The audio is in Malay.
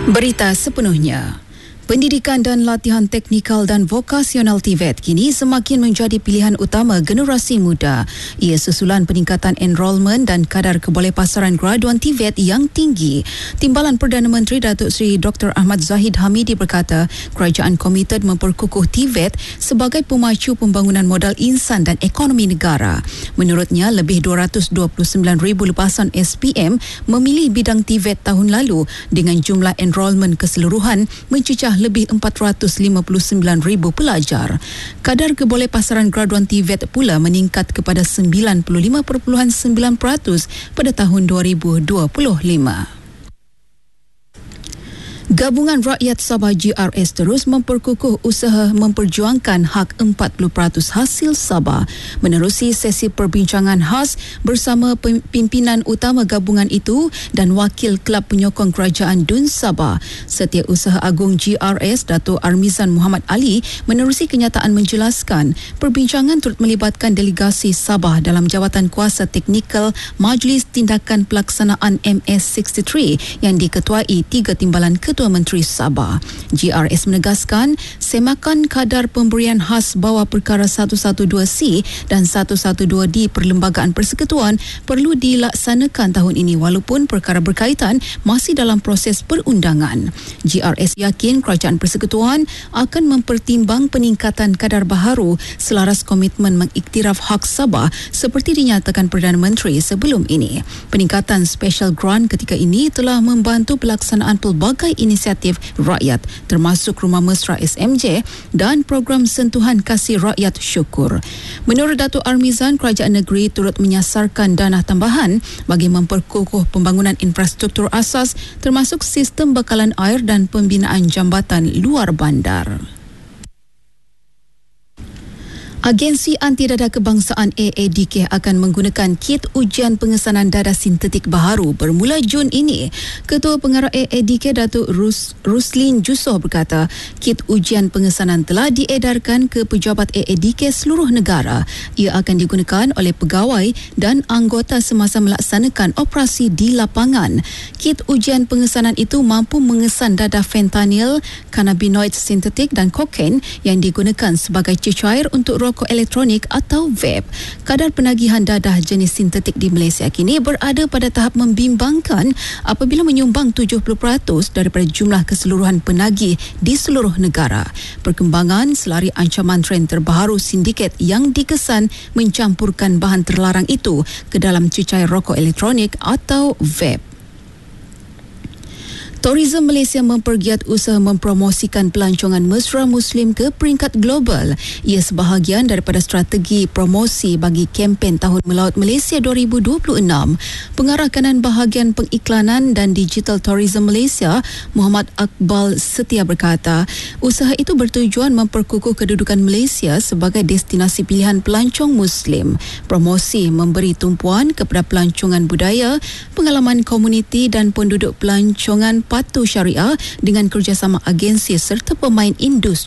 Berita sepenuhnya. Pendidikan dan latihan teknikal dan vokasional TVET kini semakin menjadi pilihan utama generasi muda. Ia susulan peningkatan enrolmen dan kadar kebolehpasaran graduan TVET yang tinggi. Timbalan Perdana Menteri Datuk Seri Dr. Ahmad Zahid Hamidi berkata, kerajaan komited memperkukuh TVET sebagai pemacu pembangunan modal insan dan ekonomi negara. Menurutnya, lebih 229,000 lepasan SPM memilih bidang TVET tahun lalu dengan jumlah enrolmen keseluruhan mencecah lebih 459,000 pelajar. Kadar kebolehpasaran graduan TVET pula meningkat kepada 95.9% pada tahun 2025. Gabungan Rakyat Sabah GRS terus memperkukuh usaha memperjuangkan hak 40% hasil Sabah. Menerusi sesi perbincangan khas bersama pimpinan utama gabungan itu dan wakil Kelab Penyokong Kerajaan DUN Sabah, Setiausaha Agung GRS Dato' Armizan Muhammad Ali menerusi kenyataan menjelaskan perbincangan turut melibatkan delegasi Sabah dalam jawatan kuasa teknikal Majlis Tindakan Pelaksanaan MS63 yang diketuai 3 timbalan Ketua Menteri Sabah. GRS menegaskan semakan kadar pemberian khas bawah perkara 112C dan 112D Perlembagaan Persekutuan perlu dilaksanakan tahun ini walaupun perkara berkaitan masih dalam proses perundangan. GRS yakin Kerajaan Persekutuan akan mempertimbang peningkatan kadar baharu selaras komitmen mengiktiraf hak Sabah seperti dinyatakan Perdana Menteri sebelum ini. Peningkatan special grant ketika ini telah membantu pelaksanaan pelbagai inisiatif rakyat termasuk Rumah Mesra SMJ dan program sentuhan kasih rakyat syukur. Menurut Datuk Armizan, kerajaan negeri turut menyasarkan dana tambahan bagi memperkukuh pembangunan infrastruktur asas termasuk sistem bekalan air dan pembinaan jambatan luar bandar. Agensi Anti Dadah Kebangsaan AADK akan menggunakan kit ujian pengesanan dadah sintetik baharu bermula Jun ini. Ketua Pengarah AADK Datuk Ruslin Jusoh berkata, kit ujian pengesanan telah diedarkan ke pejabat AADK seluruh negara. Ia akan digunakan oleh pegawai dan anggota semasa melaksanakan operasi di lapangan. Kit ujian pengesanan itu mampu mengesan dadah fentanyl, cannabinoid sintetik dan kokain yang digunakan sebagai cecair untuk rokok elektronik atau vape. Kadar penagihan dadah jenis sintetik di Malaysia kini berada pada tahap membimbangkan apabila menyumbang 70% daripada jumlah keseluruhan penagih di seluruh negara. Perkembangan selari ancaman trend terbaru sindiket yang dikesan mencampurkan bahan terlarang itu ke dalam cecair rokok elektronik atau vape. Tourism Malaysia mempergiat usaha mempromosikan pelancongan mesra Muslim ke peringkat global. Ia sebahagian daripada strategi promosi bagi kempen Tahun Melaut Malaysia 2026. Pengarah kanan bahagian pengiklanan dan digital Tourism Malaysia, Muhammad Akbal Setia berkata, usaha itu bertujuan memperkukuh kedudukan Malaysia sebagai destinasi pilihan pelancong Muslim. Promosi memberi tumpuan kepada pelancongan budaya, pengalaman komuniti dan penduduk pelancongan patuh syariah dengan kerjasama agensi serta pemain industri.